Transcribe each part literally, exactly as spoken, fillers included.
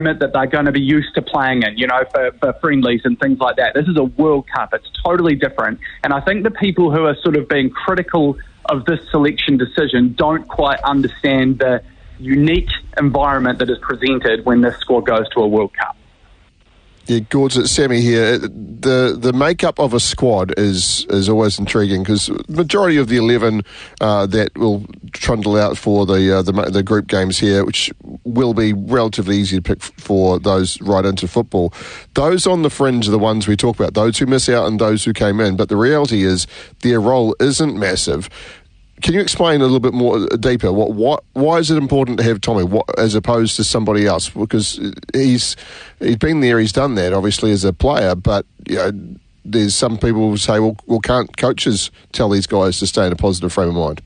that they're going to be used to playing in, you know, for, for friendlies and things like that. This is a World Cup. It's totally different. And I think the people who are sort of being critical of this selection decision don't quite understand the unique environment that is presented when this squad goes to a World Cup. Yeah, Gords, it's Sammy here. The the makeup of a squad is is always intriguing because the majority of the eleven uh, that will trundle out for the, uh, the the group games here, which will be relatively easy to pick for those right into football, those on the fringe are the ones we talk about, those who miss out and those who came in. But the reality is their role isn't massive. Can you explain a little bit more deeper? What, what, why is it important to have Tommy what, as opposed to somebody else? Because he's he's been there, he's done that, obviously, as a player. But you know, there's some people who say, well, well, can't coaches tell these guys to stay in a positive frame of mind?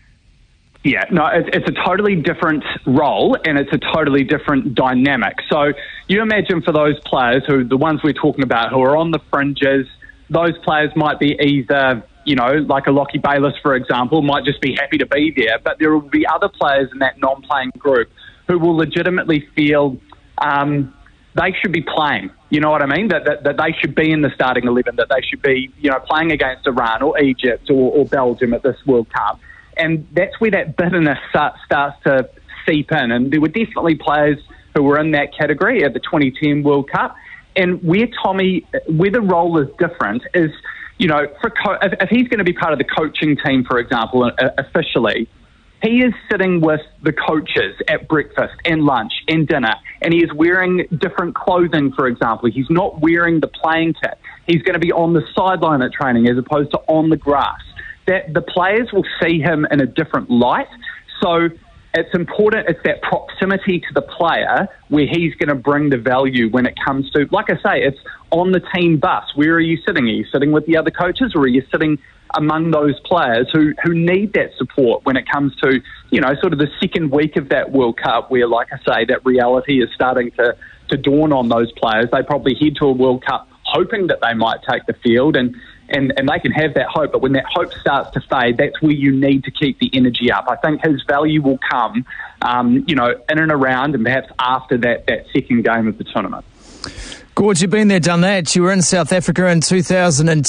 Yeah, no, it's, it's a totally different role and it's a totally different dynamic. So you imagine for those players, who the ones we're talking about, who are on the fringes, those players might be either, you know, like a Lockie Bayliss, for example, might just be happy to be there. But there will be other players in that non-playing group who will legitimately feel um, they should be playing. You know what I mean? That, that that they should be in the starting eleven, that they should be, you know, playing against Iran or Egypt or, or Belgium at this World Cup. And that's where that bitterness start, starts to seep in. And there were definitely players who were in that category at the twenty ten World Cup. And where Tommy, where the role is different is, you know, for co- if, if he's going to be part of the coaching team, for example, uh, officially, he is sitting with the coaches at breakfast and lunch and dinner, and he is wearing different clothing, for example. He's not wearing the playing kit. He's going to be on the sideline at training as opposed to on the grass. That the players will see him in a different light. So it's important, it's that proximity to the player where he's going to bring the value when it comes to, like I say, it's on the team bus. Where are you sitting? Are you sitting with the other coaches, or are you sitting among those players who, who need that support when it comes to, you know, sort of the second week of that World Cup where, like I say, that reality is starting to, to dawn on those players. They probably head to a World Cup hoping that they might take the field, and And, and they can have that hope, but when that hope starts to fade, that's where you need to keep the energy up. I think his value will come, um, you know, in and around and perhaps after that, that second game of the tournament. Gorge, you've been there, done that. You were in South Africa in two thousand